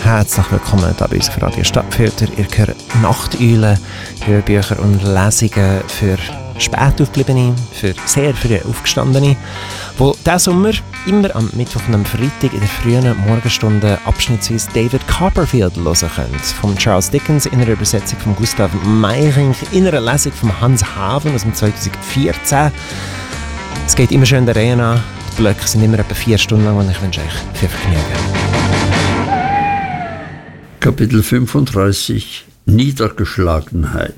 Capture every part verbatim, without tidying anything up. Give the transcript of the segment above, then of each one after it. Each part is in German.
herzlich willkommen hier bei uns auf Radio Stadtfilter. Ihr hört Nachteulen, Hörbücher und Lesungen für spät Aufgebliebene, für sehr früh Aufgestandene, wo diesen Sommer immer am Mittwoch und am Freitag in der frühen Morgenstunde abschnittsweise David Copperfield hören können. Von Charles Dickens in einer Übersetzung von Gustav Meyrink, in einer Lesung von Hans Haven aus dem zweitausendvierzehn. Es geht immer schön der Reihe an. Die Blöcke sind immer etwa vier Stunden lang und ich wünsche euch viel Vergnügen. Kapitel fünfunddreißig Niedergeschlagenheit.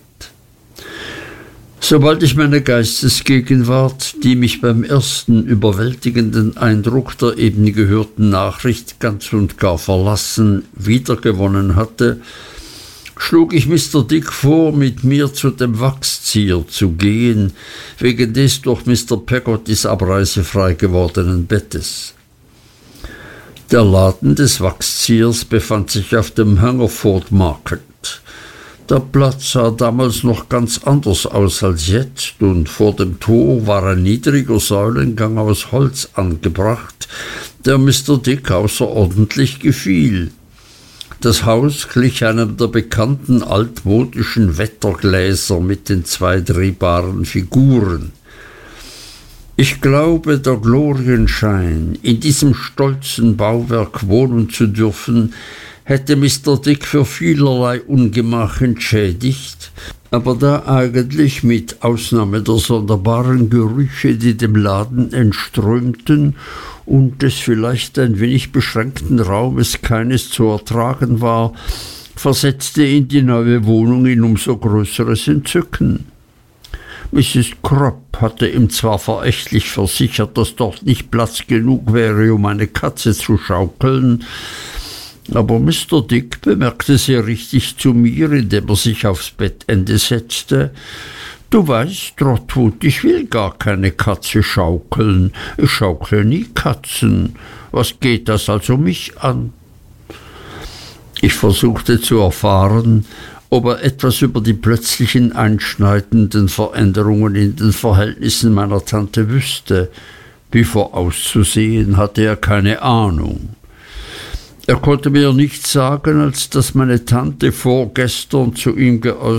Sobald ich meine Geistesgegenwart, die mich beim ersten überwältigenden Eindruck der eben gehörten Nachricht ganz und gar verlassen, wiedergewonnen hatte, schlug ich Mister Dick vor, mit mir zu dem Wachszieher zu gehen, wegen des durch Mister Peggottys Abreise frei gewordenen Bettes. Der Laden des Wachsziehers befand sich auf dem Hungerford Market. Der Platz sah damals noch ganz anders aus als jetzt, und vor dem Tor war ein niedriger Säulengang aus Holz angebracht, der Mister Dick außerordentlich gefiel. Das Haus glich einem der bekannten altmodischen Wettergläser mit den zwei drehbaren Figuren. Ich glaube, der Glorienschein, in diesem stolzen Bauwerk wohnen zu dürfen, hätte Mister Dick für vielerlei Ungemach entschädigt, aber da eigentlich mit Ausnahme der sonderbaren Gerüche, die dem Laden entströmten, und des vielleicht ein wenig beschränkten Raumes keines zu ertragen war, versetzte ihn die neue Wohnung in umso größeres Entzücken. Misses Crupp hatte ihm zwar verächtlich versichert, dass dort nicht Platz genug wäre, um eine Katze zu schaukeln, aber Mister Dick bemerkte sehr richtig zu mir, indem er sich aufs Bettende setzte: »Du weißt, Trotwood, ich will gar keine Katze schaukeln. Ich schaukle nie Katzen. Was geht das also mich an?« Ich versuchte zu erfahren, ob er etwas über die plötzlichen einschneidenden Veränderungen in den Verhältnissen meiner Tante wüsste. Wie vorauszusehen, hatte er keine Ahnung. Er konnte mir nichts sagen, als dass meine Tante vorgestern zu ihm geäußert